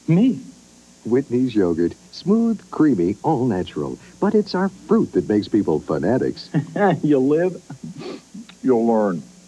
Me? Whitney's yogurt. Smooth, creamy, all natural. But it's our fruit that makes people fanatics. You live, you'll learn.